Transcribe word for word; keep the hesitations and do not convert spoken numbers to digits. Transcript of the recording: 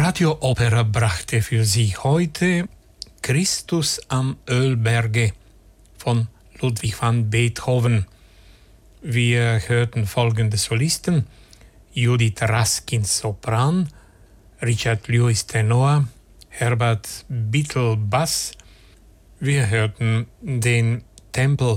Radiooper brachte für Sie heute Christus am Ölberge von Ludwig van Beethoven. Wir hörten folgende Solisten: Judith Raskin Sopran, Richard Lewis Tenor, Herbert Bittel Bass. Wir hörten den Tempel